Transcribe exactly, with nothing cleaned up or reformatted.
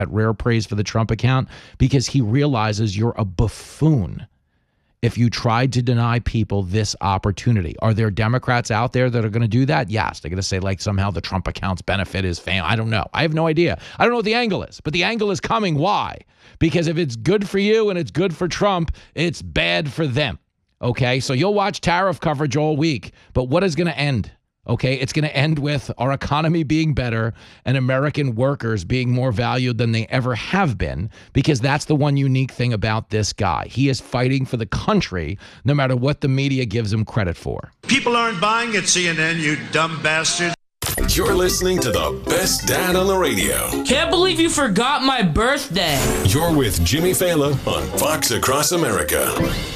rare praise for the Trump account because he realizes you're a buffoon if you tried to deny people this opportunity. Are there Democrats out there that are going to do that? Yes. They're going to say like somehow the Trump account's benefit is fame. I don't know. I have no idea. I don't know what the angle is, but the angle is coming. Why? Because if it's good for you and it's good for Trump, it's bad for them. Okay, so you'll watch tariff coverage all week, but what is going to end? Okay, it's going to end with our economy being better and American workers being more valued than they ever have been, because that's the one unique thing about this guy. He is fighting for the country no matter what the media gives him credit for. People aren't buying at C N N, you dumb bastards. You're listening to the best dad on the radio. Can't believe you forgot my birthday. You're with Jimmy Fallon on Fox Across America.